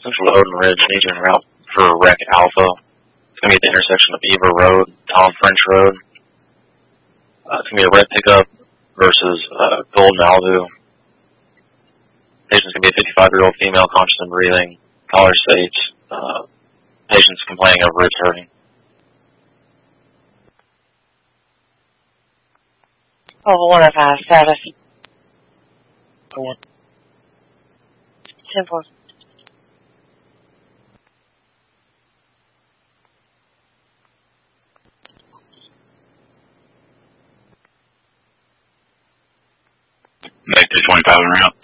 Central Odin Ridge, needs en route for Rec Alpha. It's going to be at the intersection of Beaver Road, Tom French Road. It's going to be a red pickup versus gold Malibu. Patient's going to be a 55-year-old female, conscious and breathing, collar states. Patient's complaining of ribs hurting. Over 105 status. 10-4. Back to 25 en route.